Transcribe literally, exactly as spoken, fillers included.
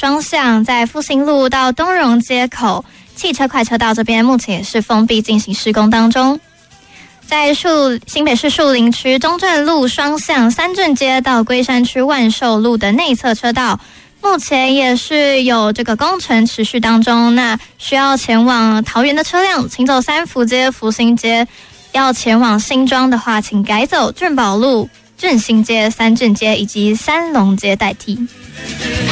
双向，在复兴路到东荣街口汽车快车道这边目前也是封闭进行施工当中。在树新北市树林区中正路双向三正街到龟山区万寿路的内侧车道，目前也是有这个工程持续当中。那需要前往桃园的车辆，请走三福街、福兴街；要前往新庄的话，请改走俊宝路、振兴街、三正街以及三龙街代替。